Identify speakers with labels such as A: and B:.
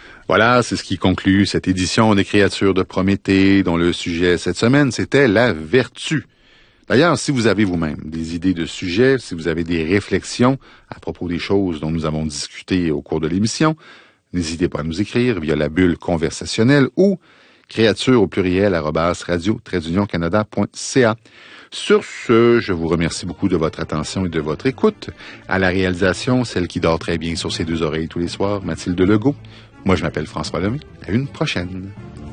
A: Voilà, c'est ce qui conclut cette édition des Créatures de Prométhée, dont le sujet cette semaine, c'était la vertu. D'ailleurs, si vous avez vous-même des idées de sujets, si vous avez des réflexions à propos des choses dont nous avons discuté au cours de l'émission, n'hésitez pas à nous écrire via la bulle conversationnelle ou créature au pluriel @radio-canada.ca. Sur ce, je vous remercie beaucoup de votre attention et de votre écoute. À la réalisation, celle qui dort très bien sur ses deux oreilles tous les soirs, Mathilde Legault. Moi, je m'appelle François Lemay. À une prochaine.